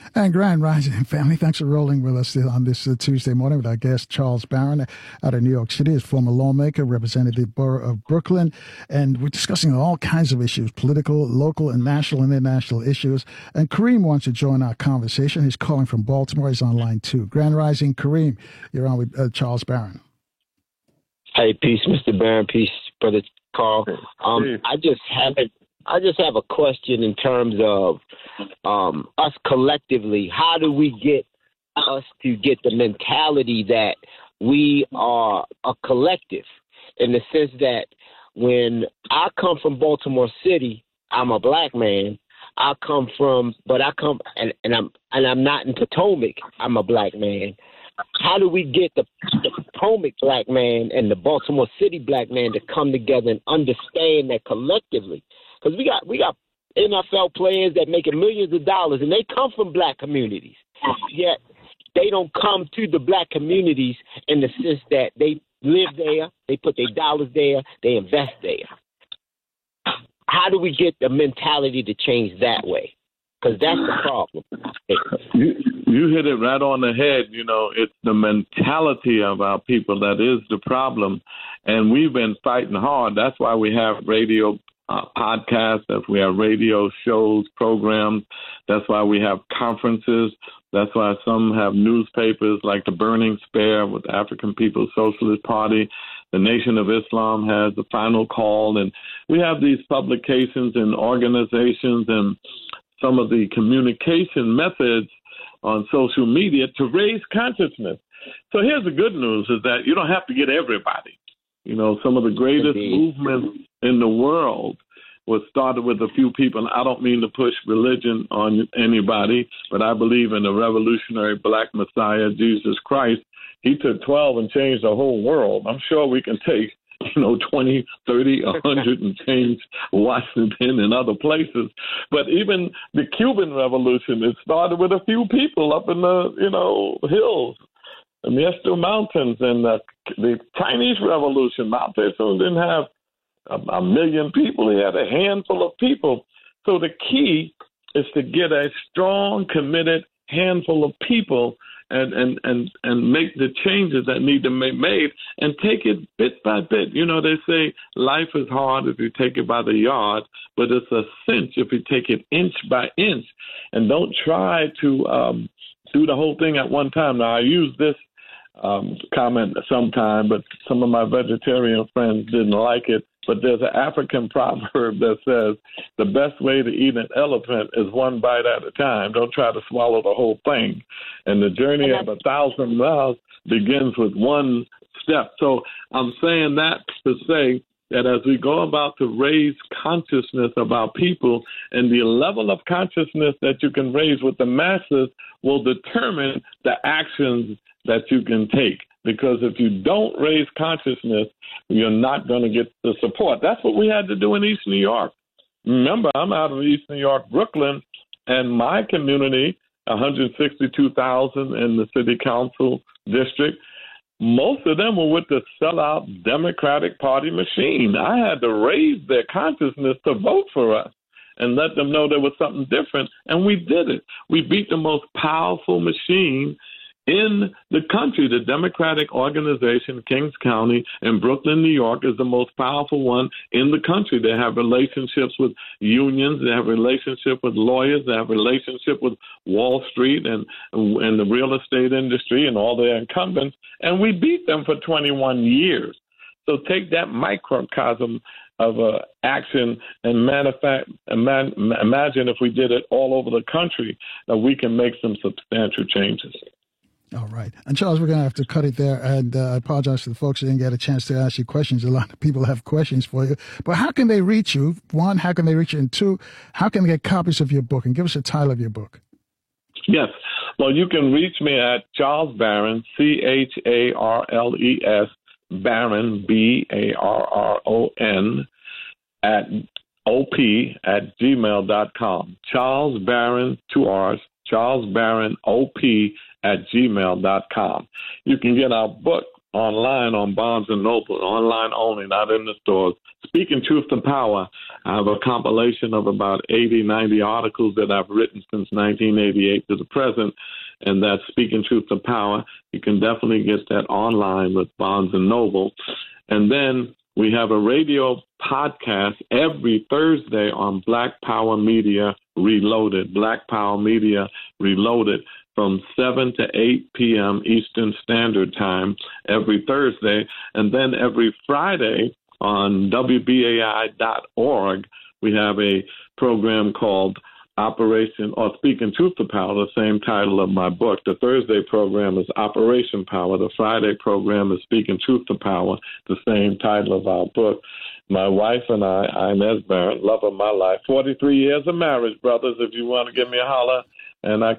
And Grand Rising family, thanks for rolling with us on this Tuesday morning with our guest, Charles Barron, out of New York City, is former lawmaker, represented the borough of Brooklyn. And we're discussing all kinds of issues, political, local, and national and international issues. And Kareem wants to join our conversation. He's calling from Baltimore. He's on line 2. Grand Rising, Kareem, you're on with Charles Barron. Hey, peace, Mr. Barron. Peace, Brother Carl. I just have a question in terms of us collectively. How do we get us to get the mentality that we are a collective, in the sense that when I come from Baltimore City, I'm a black man. I'm not in Potomac. I'm a black man. How do we get the Potomac black man and the Baltimore City black man to come together and understand that collectively? Because we got NFL players that making millions of dollars, and they come from black communities. Yet they don't come to the black communities in the sense that they live there, they put their dollars there, they invest there. How do we get the mentality to change that way? Because that's the problem. You hit it right on the head. You know, it's the mentality of our people that is the problem. And we've been fighting hard. That's why we have radio podcasts, that's why we have radio shows, programs. That's why we have conferences. That's why some have newspapers like the Burning Spear with the African People's Socialist Party. The Nation of Islam has the Final Call. And we have these publications and organizations and some of the communication methods on social media to raise consciousness. So here's the good news, is that you don't have to get everybody. You know, some of the greatest movements in the world was started with a few people. I don't mean to push religion on anybody, but I believe in the revolutionary black Messiah, Jesus Christ. He took 12 and changed the whole world. I'm sure we can take 20, 30, 100 and change Washington and other places. But even the Cuban Revolution, it started with a few people up in the, hills, the Miento Mountains, and the Chinese Revolution. Mao Zedong didn't have a million people. He had a handful of people. So the key is to get a strong, committed handful of people and make the changes that need to be made and take it bit by bit. You know, they say life is hard if you take it by the yard, but it's a cinch if you take it inch by inch. And don't try to do the whole thing at one time. Now, I use this comment sometime, but some of my vegetarian friends didn't like it. But there's an African proverb that says the best way to eat an elephant is one bite at a time. Don't try to swallow the whole thing. And the journey of 1,000 miles begins with one step. So I'm saying that to say that as we go about to raise consciousness about people, and the level of consciousness that you can raise with the masses will determine the actions that you can take. Because if you don't raise consciousness, you're not going to get the support. That's what we had to do in East New York. Remember, I'm out of East New York, Brooklyn, and my community, 162,000 in the city council district, most of them were with the sellout Democratic Party machine. I had to raise their consciousness to vote for us and let them know there was something different, and we did it. We beat the most powerful machine in the country. The Democratic organization, Kings County in Brooklyn, New York, is the most powerful one in the country. They have relationships with unions. They have relationship with lawyers. They have relationship with Wall Street and the real estate industry and all their incumbents. And we beat them for 21 years. So take that microcosm of action and imagine if we did it all over the country, that we can make some substantial changes. All right. And Charles, we're going to have to cut it there. And I apologize to the folks who didn't get a chance to ask you questions. A lot of people have questions for you. But how can they reach you? One, how can they reach you? And two, how can they get copies of your book? And give us the title of your book. Yes. Well, you can reach me at Charles Barron, CHARLES, Barron, BARRON, at OP@gmail.com. Charles Barron, 2 R's, Charles Barron, OP@gmail.com. You can get our book online on Barnes & Noble, online only, not in the stores. Speaking Truth to Power, I have a compilation of about 80, 90 articles that I've written since 1988 to the present, and that's Speaking Truth to Power. You can definitely get that online with Barnes & Noble. And then we have a radio podcast every Thursday on Black Power Media Reloaded, Black Power Media Reloaded, from 7 to 8 p.m. Eastern Standard Time every Thursday. And then every Friday on WBAI.org, we have a program called Operation, or Speaking Truth to Power, the same title of my book. The Thursday program is Operation Power. The Friday program is Speaking Truth to Power, the same title of our book. My wife and I, Inez Barrett, love of my life, 43 years of marriage, brothers, if you want to give me a holler. And I